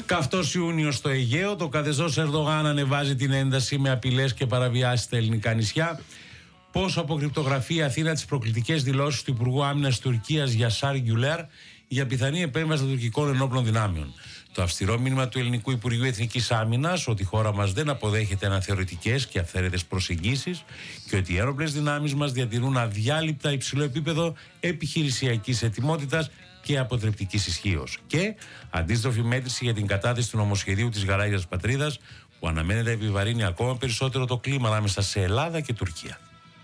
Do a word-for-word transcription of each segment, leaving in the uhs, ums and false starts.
Καυτός Ιούνιος στο Αιγαίο. Το καθεστώς Ερντογάν ανεβάζει την ένταση με απειλές και παραβιάσεις στα ελληνικά νησιά. Πώς αποκρυπτογραφεί η Αθήνα τις προκλητικές δηλώσεις του Υπουργού Άμυνας Τουρκίας Γιασάρ Γκιουλέρ για πιθανή επέμβαση των τουρκικών ενόπλων δυνάμεων. Το αυστηρό μήνυμα του Ελληνικού Υπουργείου Εθνικής Άμυνας ότι η χώρα μας δεν αποδέχεται αναθεωρητικές και αυθαίρετες προσεγγίσεις και ότι οι ένοπλες δυνάμεις μας διατηρούν αδιάλειπτα υψηλό επίπεδο επιχειρησιακής ετοιμότητας και αποτρεπτικής ισχύως. Και αντίστροφη μέτρηση για την κατάθεση του νομοσχεδίου της γαλάζιας πατρίδας που αναμένεται να επιβαρύνει ακόμα περισσότερο το κλίμα ανάμεσα σε Ελλάδα και Τουρκία.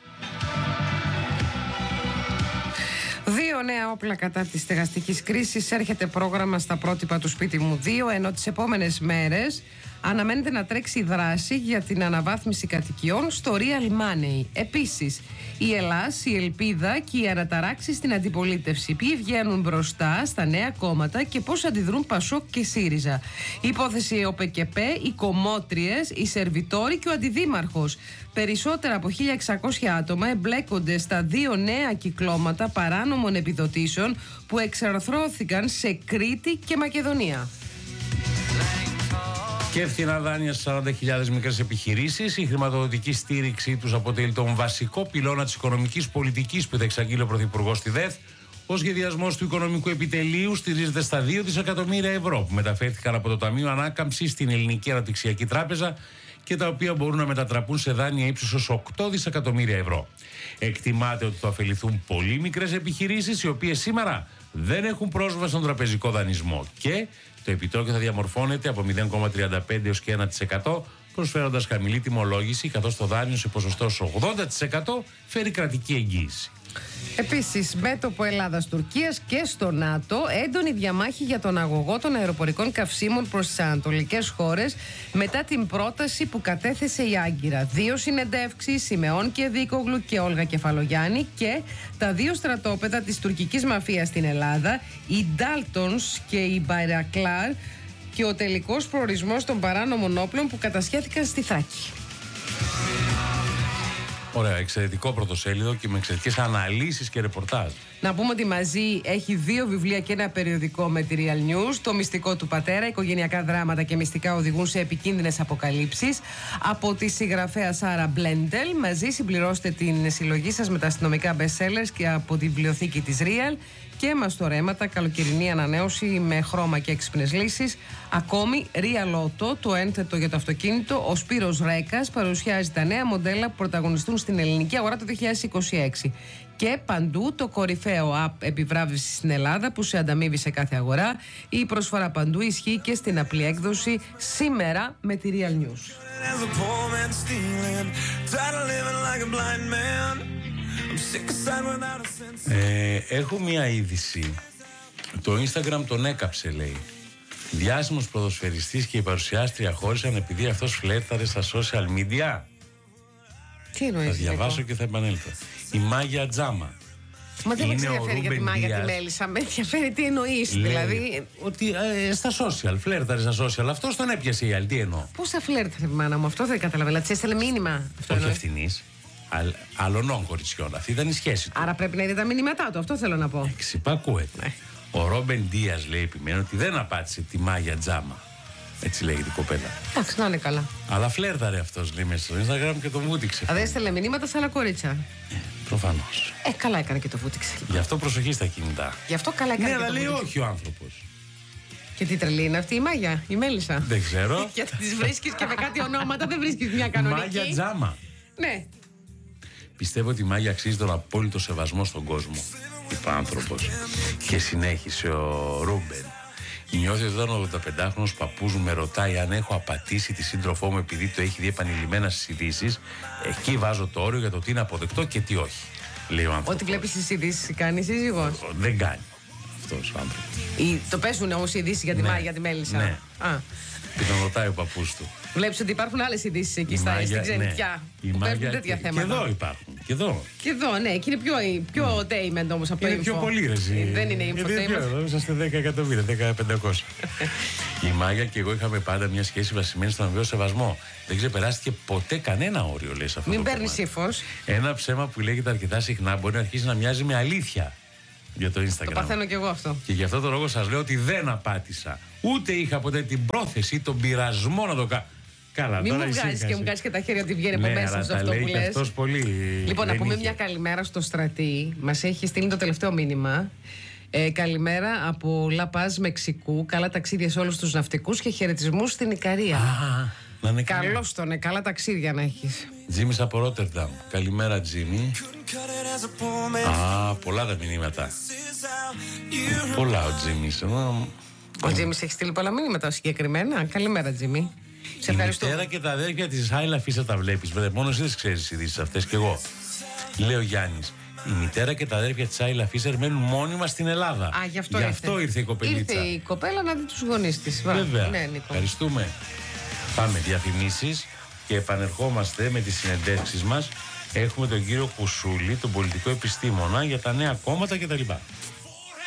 Δύο νέα όπλα κατά της στεγαστικής κρίσης. Έρχεται πρόγραμμα στα πρότυπα του Σπίτι μου δύο, ενώ τις επόμενες μέρες αναμένεται να τρέξει δράση για την αναβάθμιση κατοικιών στο Real Money. Επίσης, η Ελλάς, η Ελπίδα και οι αναταράξεις στην αντιπολίτευση. Ποιοι βγαίνουν μπροστά στα νέα κόμματα και πώς αντιδρούν Πασόκ και ΣΥΡΙΖΑ. Η υπόθεση ΟΠΕΚΕΠΕ, οι κομμότριες, οι σερβιτόροι και ο αντιδήμαρχος. Περισσότερα από χίλια εξακόσια άτομα εμπλέκονται στα δύο νέα κυκλώματα παράνομων επιδοτήσεων που εξαρθρώθηκαν σε Κρήτη και Μακεδονία. Και φθηνά δάνεια σε σαράντα χιλιάδες μικρές επιχειρήσεις. Η χρηματοδοτική στήριξή τους αποτελεί τον βασικό πυλώνα της οικονομικής πολιτικής που θα εξαγγείλει ο Πρωθυπουργός στη ΔΕΘ. Ο σχεδιασμός του οικονομικού επιτελείου στηρίζεται στα δύο δισεκατομμύρια ευρώ που μεταφέρθηκαν από το Ταμείο Ανάκαμψης στην Ελληνική Αναπτυξιακή Τράπεζα και τα οποία μπορούν να μετατραπούν σε δάνεια ύψους ως οκτώ δισεκατομμύρια ευρώ. Εκτιμάται ότι θα ωφεληθούν πολύ μικρές επιχειρήσεις οι οποίες σήμερα δεν έχουν πρόσβαση στον τραπεζικό δανεισμό και το επιτόκιο θα διαμορφώνεται από μηδέν κόμμα τριάντα πέντε έως και ένα τοις εκατό, προσφέροντας χαμηλή τιμολόγηση, καθώς το δάνειο σε ποσοστό ογδόντα τοις εκατό φέρει κρατική εγγύηση. Επίσης, μέτωπο Ελλάδας-Τουρκίας και στο ΝΑΤΟ, έντονη διαμάχη για τον αγωγό των αεροπορικών καυσίμων προς τις ανατολικές χώρες μετά την πρόταση που κατέθεσε η Άγκυρα. Δύο συνεντεύξεις, Σιμεών και Δίκογλου και Όλγα Κεφαλογιάννη, και τα δύο στρατόπεδα της τουρκικής μαφίας στην Ελλάδα, οι Ντάλτονς και οι Μπαϊρακλάρ, και ο τελικός προορισμός των παράνομων όπλων που κατασχέθηκαν στη Θράκη. Ωραία, εξαιρετικό πρωτοσέλιδο και με εξαιρετικές αναλύσεις και ρεπορτάζ. Να πούμε ότι μαζί έχει δύο βιβλία και ένα περιοδικό με τη Real News. Το μυστικό του πατέρα, οικογενειακά δράματα και μυστικά οδηγούν σε επικίνδυνες αποκαλύψεις. Από τη συγγραφέα Σάρα Μπλέντελ. Μαζί συμπληρώστε την συλλογή σας με τα αστυνομικά bestsellers και από τη βιβλιοθήκη της Real. Και μαστορέματα, καλοκαιρινή ανανέωση με χρώμα και έξυπνες λύσεις. Ακόμη, Real Auto, το ένθετο για το αυτοκίνητο. Ο Σπύρος Ρέκας παρουσιάζει τα νέα μοντέλα που πρωταγωνιστούν στην ελληνική αγορά το δύο χιλιάδες είκοσι έξι. Και παντού το κορυφαίο app επιβράβευση στην Ελλάδα που σε ανταμείβει σε κάθε αγορά. Η προσφορά παντού ισχύει και στην απλή έκδοση σήμερα με τη Real News. Ε, έχω μία είδηση. Το Instagram τον έκαψε, λέει. Διάσημος ποδοσφαιριστής και η παρουσιάστρια χώρισαν επειδή αυτός φλέρταρε στα social media. Τι εννοείς? Θα διαβάσω εγώ? και θα επανέλθω. Η Μάγια Τζάμα. Μα δεν με Είναι ενδιαφέρει για τη Μάγια τη Μέλισσα. Με ενδιαφέρει τι εννοείς, δηλαδή. Ότι ε, στα social, φλέρταρε στα social. Αυτό τον έπιασε η άλλη. Τι εννοώ? Πώς θα φλέρταρε, μάνα μου, αυτό δεν καταλαβαίνω. Τη έστελε μήνυμα. Όχι ευθυνής. Αλλωνών κοριτσιών. Αυτή ήταν η σχέση του. Άρα πρέπει να είδε τα μηνύματά του, αυτό θέλω να πω. Εξυπακούεται. Ναι. Ο Ρόμπεν Ντίας, λέει, επιμένει ότι δεν απάτησε τη Μάγια Τζάμα. Έτσι λέγεται η κοπέλα. Εντάξει, να είναι καλά. Αλλά φλέρταρε αυτός, λέει, μέσα στο Instagram και τον βούτυξε. Α, δεν έστελε μηνύματα σε άλλα κορίτσια. Ε, προφανώς. Ε, καλά έκανε και το βούτυξε. Γι' αυτό προσοχή στα κινητά. Γι' αυτό καλά έκανε. Ναι, και αλλά το λέει βούτυξε. όχι ο άνθρωπος. Και τι τρελή είναι αυτή η Μάγια, η Μέλισσα? Δεν ξέρω. Γιατί τις βρίσκεις και με κάτι ονόματα, δεν βρίσκεις μια κανονική. Μάγια Τζάμα. Ναι. Πιστεύω ότι η Μάγια αξίζει τον απόλυτο σεβασμό στον κόσμο, είπε ο άνθρωπος. Και συνέχισε ο Ρούμπεν. Νιώθει ότι όταν ο ογδονταπεντάχρονος παππούς μου με ρωτάει αν έχω απατήσει τη σύντροφό μου επειδή το έχει δει επανειλημμένα στις ειδήσεις, εκεί βάζω το όριο για το τι είναι αποδεκτό και τι όχι, λέει ο άνθρωπος. Ό,τι βλέπεις στις ειδήσεις κάνει σύζυγος. Δεν κάνει αυτός ο άνθρωπος. Ή, το πέσουν όμως οι ειδήσεις για τη Ναι. Μάγια τη Μέλισσα. Ναι. Α. Και τον ρωτάει ο παππούς του. Βλέπεις ότι υπάρχουν άλλες ειδήσεις εκεί Η στα, Μάγια, στην ξενιτιά. ναι. Η Που Μάγια, παίρνουν τέτοια και, θέματα. και εδώ υπάρχουν. Και εδώ. Και εδώ, ναι, και είναι πιο, πιο mm. tainment όμως από Είναι info. πιο πολύ, ρε, εσύ. Δεν είναι infotainment. Εδώ είσαστε δέκα εκατομμύρια, δέκα χιλιάδες πεντακόσια. Η Μάγια και εγώ είχαμε πάντα μια σχέση βασισμένη στον αμοιβαίο σεβασμό. Δεν ξεπεράστηκε ποτέ κανένα όριο, λέει, σε αυτό. Μην το παίρνει κομμάτι. ύφος. Ένα ψέμα που λέγεται αρκετά συχνά μπορεί να αρχίσει να μοιάζει με αλήθεια. Για το Instagram. Το παθαίνω κι εγώ αυτό. Και γι' αυτό το λόγο σας λέω ότι δεν απάτησα. Ούτε είχα ποτέ την πρόθεση, τον πειρασμό να το κάνω. Καλά, μην τώρα μου βγάζει και μου βγάζει και τα χέρια ότι βγαίνει από ναι, μέσα σε αυτό λέει που λες. αυτός πολύ. Λοιπόν, να πούμε είχε. μια καλημέρα στο Στρατή. Μας έχει στείλει το τελευταίο μήνυμα. Ε, καλημέρα από Λαπάζ Μεξικού. Καλά ταξίδια σε όλους τους ναυτικούς και χαιρετισμούς στην Ικαρία. Α, να είναι καλά. Καλώς τον, ε, καλά ταξίδια να έχεις. Τζίμις από Ρότερνταμ. Καλημέρα, Τζίμι. Α, πολλά τα μηνύματα. Πολλά ο Τζίμις. Ο Τζίμις έχει στείλει πολλά μηνύματα συγκεκριμένα. Καλημέρα, Τζίμι. Σε Η ευχαριστώ. μητέρα και τα αδέρφια της Άιλα Φίσα τα βλέπεις. Βέβαια, μόνο εσύ δεν ξέρεις τις ειδήσεις αυτές κι εγώ. Λέει ο Γιάννης. Η μητέρα και τα αδέρφια της Άιλα Φίσερ μένουν μόνιμα στην Ελλάδα. Α, γι' αυτό, γι ήρθε. αυτό ήρθε η κοπελίτσα. Ήρθε η κοπέλα να δει τους γονείς της. Βέβαια. Ναι, Νίκο. Ευχαριστούμε. Πάμε διαφημίσεις και επανερχόμαστε με τις συνεντεύξεις μας. Έχουμε τον κύριο Κουσούλη, τον πολιτικό επιστήμονα, για τα νέα κόμματα κτλ.